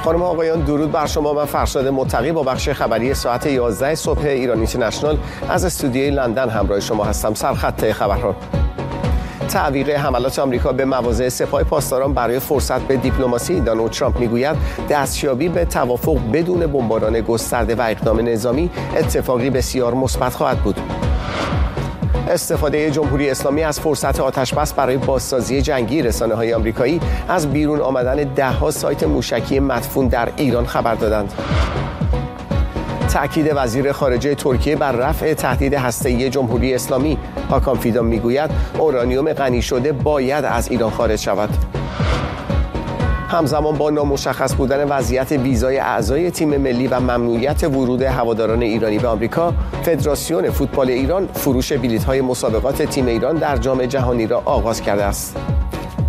خانم و آقایان، درود بر شما. من فرشاد متقی با بخش خبری ساعت 11 صبح ایران اینترنشنال از استودیوی لندن همراه شما هستم. سرخط خبرها: تعویق حملات آمریکا به مواضع سپاه پاسداران برای فرصت به دیپلماسی. دونالد ترامپ میگوید دستیابی به توافق بدون بمباران گسترده و اقدام نظامی اتفاقی بسیار مثبت خواهد بود. استفاده جمهوری اسلامی از فرصت آتش‌بس برای بازسازی جنگی. رسانه‌های آمریکایی از بیرون آمدن ده‌ها سایت موشکی مدفون در ایران خبر دادند. تأکید وزیر خارجه ترکیه بر رفع تهدید هسته‌ای جمهوری اسلامی. هاکان فیدان میگوید اورانیوم غنی شده باید از ایران خارج شود. همزمان با نامشخص بودن وضعیت ویزای اعضای تیم ملی و ممنوعیت ورود هواداران ایرانی به آمریکا، فدراسیون فوتبال ایران فروش بلیط‌های مسابقات تیم ایران در جام جهانی را آغاز کرده است.